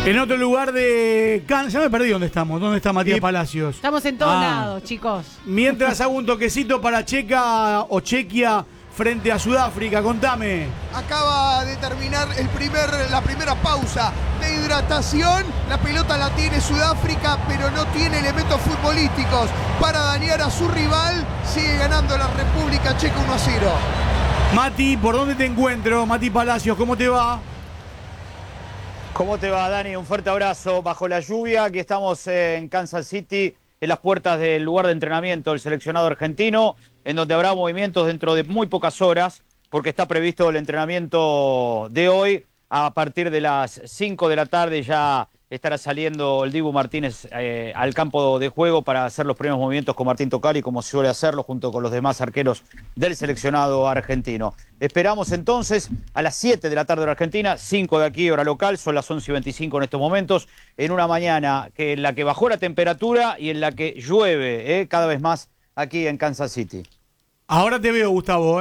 En otro lugar de Kansas, ya me perdí dónde estamos. ¿Dónde está Matías Palacios? Estamos en todos lados, chicos. Mientras hago un toquecito para Chequia frente a Sudáfrica, contame. Acaba de terminar la primera pausa de hidratación. La pelota la tiene Sudáfrica, pero no tiene elementos futbolísticos para dañar a su rival. Sigue ganando la República Checa 1-0. Mati, ¿por dónde te encuentro? Mati Palacios, ¿cómo te va? ¿Cómo te va, Dani? Un fuerte abrazo bajo la lluvia. Aquí estamos en Kansas City, en las puertas del lugar de entrenamiento del seleccionado argentino, en donde habrá movimientos dentro de muy pocas horas, porque está previsto el entrenamiento de hoy. A partir de las 5 de la tarde ya estará saliendo el Dibu Martínez al campo de juego para hacer los primeros movimientos con Martín Tocali, como suele hacerlo junto con los demás arqueros del seleccionado argentino. Esperamos entonces a las 7 de la tarde de Argentina, 5 de aquí, hora local, son las 11:25 en estos momentos, en una mañana en la que bajó la temperatura y en la que llueve cada vez más aquí en Kansas City. Ahora te veo, Gustavo,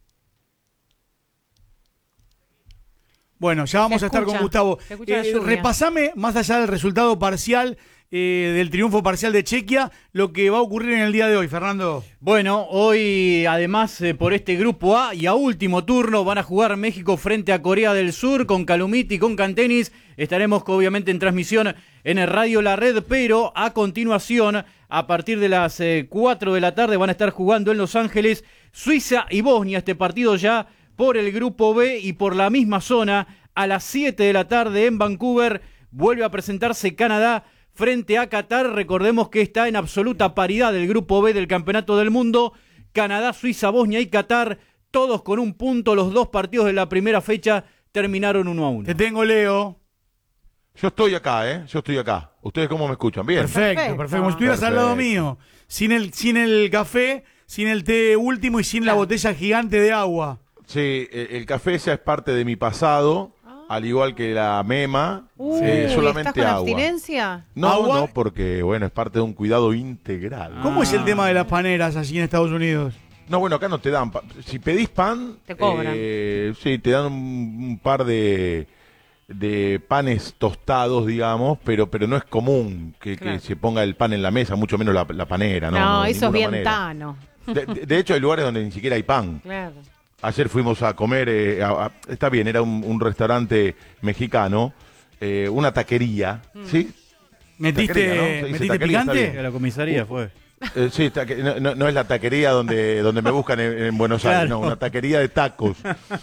Bueno, ya vamos a estar con Gustavo. Repasame, más allá del resultado parcial, del triunfo parcial de Chequia, lo que va a ocurrir en el día de hoy, Fernando. Bueno, hoy además por este grupo A y a último turno van a jugar México frente a Corea del Sur con Calumiti y con Cantenis. Estaremos obviamente en transmisión en el Radio La Red, pero a continuación, a partir de las 4 de la tarde van a estar jugando en Los Ángeles Suiza y Bosnia, este partido ya por el grupo B, y por la misma zona, a las 7 de la tarde en Vancouver, vuelve a presentarse Canadá frente a Qatar. Recordemos que está en absoluta paridad el grupo B del Campeonato del Mundo. Canadá, Suiza, Bosnia y Qatar, todos con un punto. Los dos partidos de la primera fecha terminaron 1-1. Te tengo, Leo. Yo estoy acá, Yo estoy acá. ¿Ustedes cómo me escuchan? Bien. Perfecto. Como si estuvieras al lado mío. Sin el café, sin el té último y sin la botella gigante de agua. Sí, el café ya es parte de mi pasado, al igual que la mema, solamente ¿estás con agua. abstinencia? No, porque bueno, es parte de un cuidado integral. ¿Cómo es el tema de las paneras allí en Estados Unidos? No, bueno, acá no te dan. Si pedís pan, te cobran. Sí, te dan un par de panes tostados, digamos, pero no es común que se ponga el pan en la mesa, mucho menos la panera, ¿no? No, eso es bien manera. tano. De hecho, hay lugares donde ni siquiera hay pan. Claro. Ayer fuimos a comer, está bien, era un restaurante mexicano, una taquería, ¿sí? ¿Metiste picante? A la comisaría fue. Sí, no es la taquería donde me buscan en Buenos Aires, no, una taquería de tacos.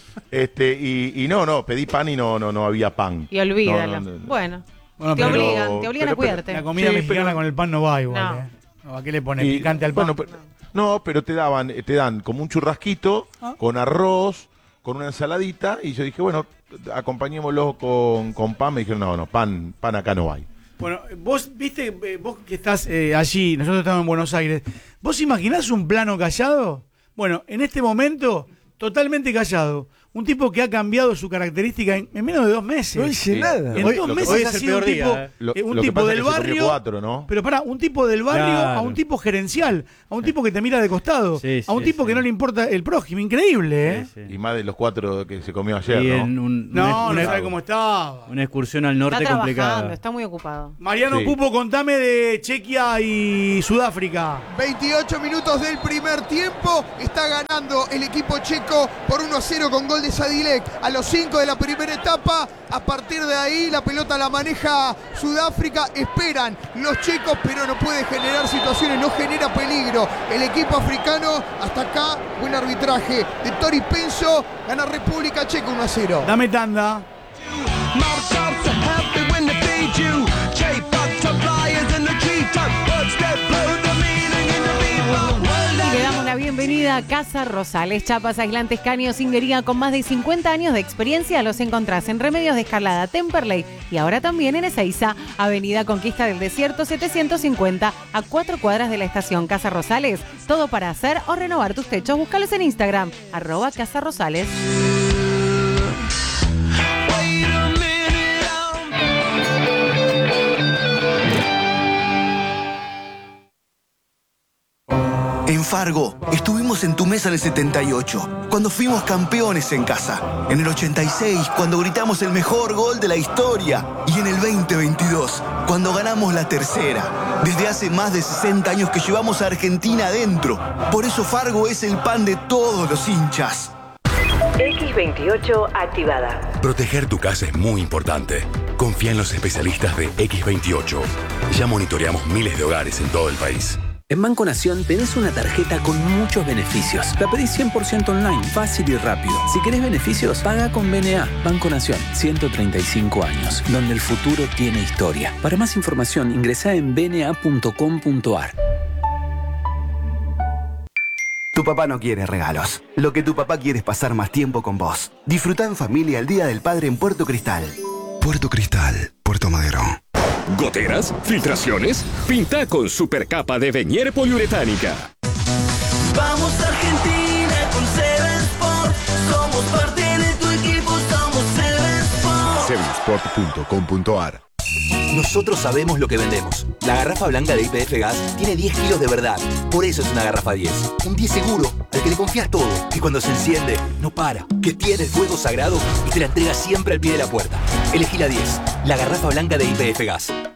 Y no, pedí pan y no había pan. Y olvídalo. Bueno, te obligan a cuidarte. La comida mexicana con el pan no va igual, ¿A qué le pones picante al pan? No, pero te dan como un churrasquito con arroz, con una ensaladita, y yo dije, bueno, acompañémoslo con pan. Me dijeron, no, pan acá no hay. Bueno, vos viste, vos que estás allí, nosotros estamos en Buenos Aires, ¿vos imaginás un plano callado? Bueno, en este momento, totalmente callado. Un tipo que ha cambiado su característica en menos de 2 meses. No dice nada. En 2 meses ha sido un tipo del barrio. 4, ¿no? Pero pará, un tipo del barrio a un tipo gerencial, a un tipo que te mira de costado, a un tipo que no le importa el prójimo. Increíble, Sí. Y más de los 4 que se comió ayer, ¿no? No sabe cómo estaba. Una excursión al norte está complicada. Está muy ocupado. Mariano Pupo, contame de Chequia y Sudáfrica. 28 minutos del primer tiempo. Está ganando el equipo checo por 1-0 con gol de Sadilek a los 5 de la primera etapa. A partir de ahí la pelota la maneja Sudáfrica. Esperan los checos, pero no puede generar situaciones, no genera peligro. El equipo africano, hasta acá, buen arbitraje de Tori Penso. Gana República Checa 1-0. Dame tanda. Y le damos la bienvenida a Casa Rosales. Chapas, aislantes, caños, singuería. Con más de 50 años de experiencia los encontrás en Remedios de Escalada, Temperley y ahora también en Ezeiza, Avenida Conquista del Desierto 750, a 4 cuadras de la estación. Casa Rosales, todo para hacer o renovar tus techos. Búscalos en Instagram, @Casa Rosales. En Fargo, estuvimos en tu mesa en el 78, cuando fuimos campeones en casa. En el 86, cuando gritamos el mejor gol de la historia. Y en el 2022, cuando ganamos la tercera. Desde hace más de 60 años que llevamos a Argentina adentro. Por eso Fargo es el pan de todos los hinchas. X28 activada. Proteger tu casa es muy importante. Confía en los especialistas de X28. Ya monitoreamos miles de hogares en todo el país. En Banco Nación tenés una tarjeta con muchos beneficios. La pedís 100% online, fácil y rápido. Si querés beneficios, paga con BNA. Banco Nación, 135 años, donde el futuro tiene historia. Para más información, ingresá en bna.com.ar. Tu papá no quiere regalos. Lo que tu papá quiere es pasar más tiempo con vos. Disfrutá en familia el Día del Padre en Puerto Cristal. Puerto Cristal, Puerto Madero. ¿Goteras? ¿Filtraciones? Pinta con supercapa de Venier poliuretánica. Vamos Argentina con Seven Sport. Somos parte de tu equipo, somos Seven Sport. Sevensport.com.ar. Nosotros sabemos lo que vendemos. La garrafa blanca de YPF Gas tiene 10 kilos de verdad. Por eso es una garrafa 10. Un 10 seguro, al que le confías todo. Que cuando se enciende, no para. Que tiene el fuego sagrado y te la entrega siempre al pie de la puerta. Elegí la 10, la garrafa blanca de YPF Gas.